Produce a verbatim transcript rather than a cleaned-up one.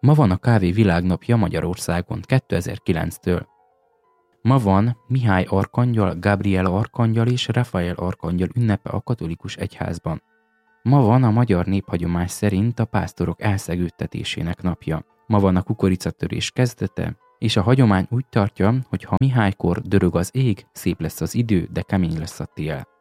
Ma van a kávé világnapja Magyarországon kétezer-kilenctől. Ma van Mihály arkangyal, Gabriel arkangyal és Rafael arkangyal ünnepe a katolikus egyházban. Ma van a magyar néphagyomány szerint a pásztorok elszegődtetésének napja. Ma van a kukoricatörés kezdete, és a hagyomány úgy tartja, hogy ha Mihálykor dörög az ég, szép lesz az idő, de kemény lesz a tél.